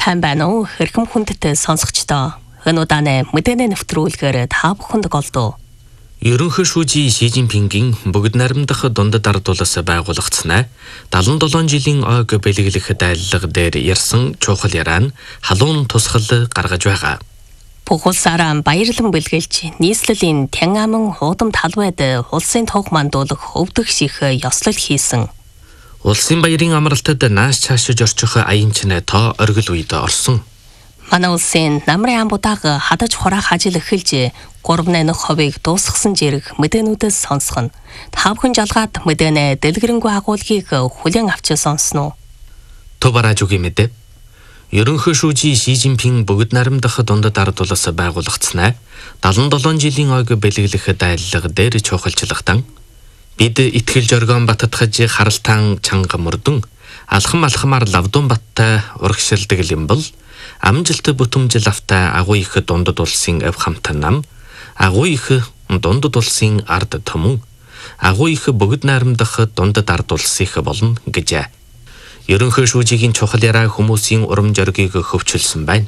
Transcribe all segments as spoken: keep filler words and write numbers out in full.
сайн байна уу? Хэрхэм хүндтэй сонсогчдоо. Энэ удааны мэдээний нэвтрүүлгээр та бүхэнд голдуу. Ерөнхий шүүжийн Ши Жинпингийн бүгд найрамдах дундад ард улс байгуулагдсанаа дагалан долоон жилийн ойг бэлэглэх дайлалга дээр ярьсан чухал яраа нь халуун тусгал гаргаж байгаа. Бүх улсаараа баярлан бэлгэлж нийслэлийн Тян аман хуудам талбайд улсын туг мандуулах өвдөх ших ёслол хийсэн. Улсын баярын амралтад нааш цаашиж орчих аянчнаа тоо оргил үед орсон. Манай улсын намрын амбудааг хадаж хураах ажил эхэлж гурав нөх хувийг дуусгасан зэрэг мэдээнүүдээс сонсгоно. Та бүхэн жалгаад мэдэнэ дэлгэрэнгүй агуулгыг хүлээн авч сонсноо. Тубаражугийн мэдээ. Ерөнхий шүүжийн Ши Жинпин бүгд найрамдах дундад ард улс байгуулагдсанаа дагалан долоон жилийн ойг бэлэглэх дайлалга дээр чухалчлагтан бид итгэл жоргоон баттгаж харалтаан чанга мөрдөн алхам алхамаар лавдун баттай урагшилдаг юм бол амжилт бүтэмжил автай агуу их дундад улсын ав хамтан нам агуу их дундад улсын ард түмэн агуу их бүгд найрамдах дундад ард улс их болно гэжээ. Ерөнхий шүүжийн чухал яраа хүмүүсийн урам зоригийг хөвчүүлсэн байна.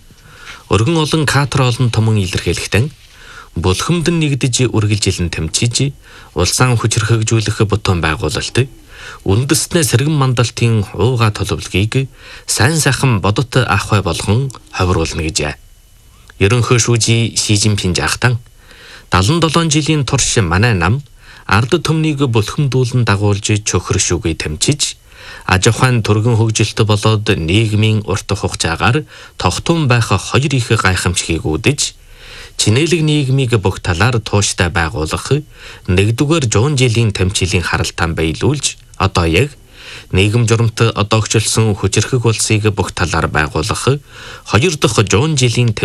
Өргөн олон катр олон түмэн илэрхийлэхдээ Булхамдан нэгдэж үргэлжилэн тэмцэж улсаан хүчрхэгжүүлэх бутуун байгуулалт үндэснээ сэргэн мандалтын ууга төлөвлөгөөг сайн сайхан бодот ахвай болгон ховруулна гэжээ. Ерөнхий шүүжийн Ши Жинпин жаахтан дагалан долоон жилийн турш манай нам ард түмнийг булхамдуулан дагуулж чөхөр шүүгээ тэмцэж аж ахуйн түргэн хөгжилт болоод нийгмийн урт хугацаагаар тогтун байх хоёр их гайхамшигыг үүдэж чинэлэг нийгмийг бүх талаар тууштай байгуулах нэгдүгээр жуун жилийн тэмцээлийн харалтаан биелүүлж одоо яг нийгэм журамт одоогчлсон хүчирхэг улсыг бүх талаар байгуулах хоёр дахь жуун жилийн